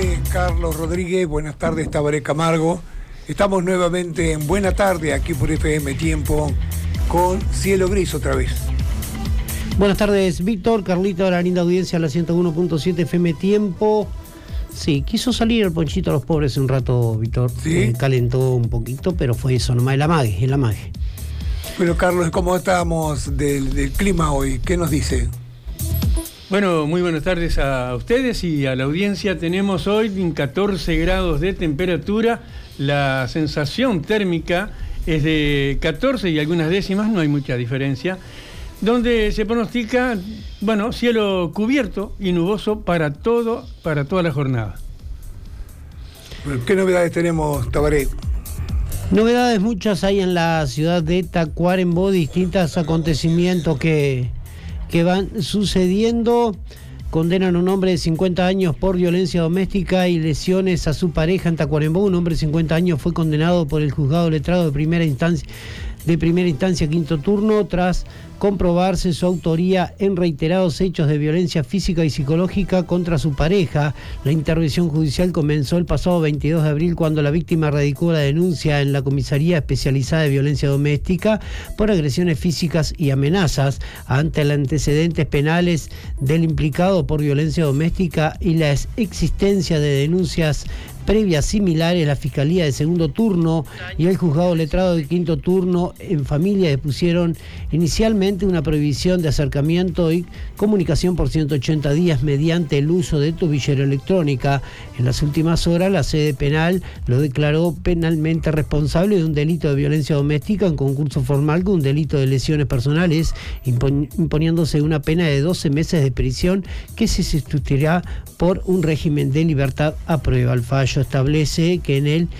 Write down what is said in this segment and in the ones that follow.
tardes, Carlos Rodríguez. Buenas tardes, Tabaré Camargo. Estamos nuevamente en Buena Tarde, aquí por FM Tiempo, con cielo gris otra vez. Buenas tardes, Víctor. Carlito, la linda audiencia a la 101.7 FM Tiempo. Sí, quiso salir el Ponchito a los pobres un rato, Víctor. ¿Sí? Calentó un poquito, pero fue eso nomás, el amague. Bueno, Carlos, ¿cómo estamos del clima hoy? ¿Qué nos dice? Bueno, muy buenas tardes a ustedes y a la audiencia. Tenemos hoy 14 grados de temperatura. La sensación térmica es de 14 y algunas décimas, no hay mucha diferencia. Donde se pronostica, bueno, cielo cubierto y nuboso para toda la jornada. Bueno, ¿qué novedades tenemos, Tabaré? Novedades muchas hay en la ciudad de Tacuarembó, distintos acontecimientos que van sucediendo. Condenan a un hombre de 50 años por violencia doméstica y lesiones a su pareja en Tacuarembó. Un hombre de 50 años fue condenado por el juzgado letrado de primera instancia quinto turno tras comprobarse su autoría en reiterados hechos de violencia física y psicológica contra su pareja. La intervención judicial comenzó el pasado 22 de abril cuando la víctima radicó la denuncia en la Comisaría Especializada de Violencia Doméstica por agresiones físicas y amenazas. Ante los antecedentes penales del implicado por violencia doméstica y la existencia de denuncias previas similares, la Fiscalía de segundo turno y el juzgado letrado de quinto turno en familia depusieron inicialmente una prohibición de acercamiento y comunicación por 180 días mediante el uso de tobillera electrónica. En las últimas horas, la sede penal lo declaró penalmente responsable de un delito de violencia doméstica en concurso formal con un delito de lesiones personales, imponiéndose una pena de 12 meses de prisión que se sustituirá por un régimen de libertad a prueba. El fallo establece que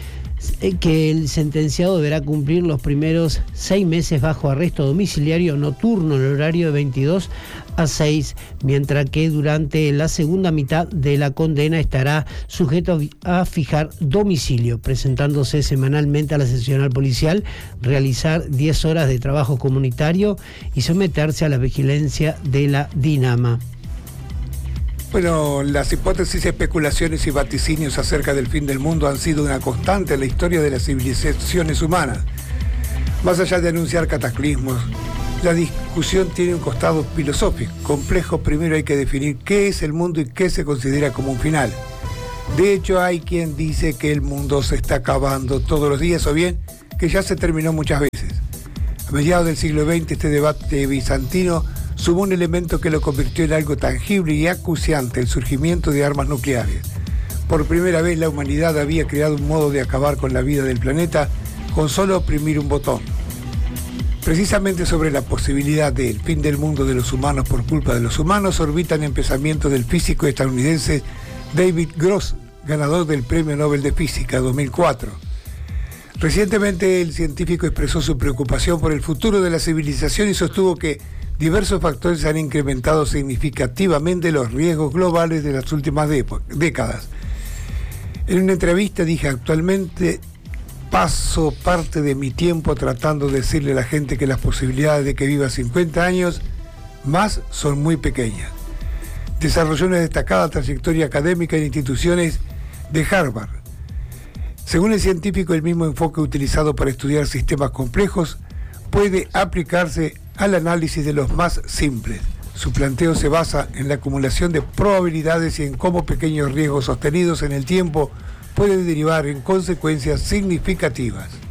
el sentenciado deberá cumplir los primeros 6 meses bajo arresto domiciliario nocturno en el horario de 22 a 6, mientras que durante la segunda mitad de la condena estará sujeto a fijar domicilio, presentándose semanalmente a la seccional policial, realizar 10 horas de trabajo comunitario y someterse a la vigilancia de la Dinama. Bueno, las hipótesis, especulaciones y vaticinios acerca del fin del mundo han sido una constante en la historia de las civilizaciones humanas. Más allá de anunciar cataclismos, la discusión tiene un costado filosófico complejo. Primero hay que definir qué es el mundo y qué se considera como un final. De hecho, hay quien dice que el mundo se está acabando todos los días o bien que ya se terminó muchas veces. A mediados del siglo XX, este debate bizantino sumó un elemento que lo convirtió en algo tangible y acuciante: el surgimiento de armas nucleares. Por primera vez la humanidad había creado un modo de acabar con la vida del planeta con solo oprimir un botón. Precisamente sobre la posibilidad del fin del mundo de los humanos por culpa de los humanos orbitan en pensamientos del físico estadounidense David Gross, ganador del Premio Nobel de Física 2004. Recientemente el científico expresó su preocupación por el futuro de la civilización y sostuvo que diversos factores han incrementado significativamente los riesgos globales de las últimas décadas. En una entrevista dije: actualmente paso parte de mi tiempo tratando de decirle a la gente que las posibilidades de que viva 50 años más son muy pequeñas. Desarrolló una destacada trayectoria académica en instituciones de Harvard. Según el científico, el mismo enfoque utilizado para estudiar sistemas complejos puede aplicarse al análisis de los más simples. Su planteo se basa en la acumulación de probabilidades y en cómo pequeños riesgos sostenidos en el tiempo pueden derivar en consecuencias significativas.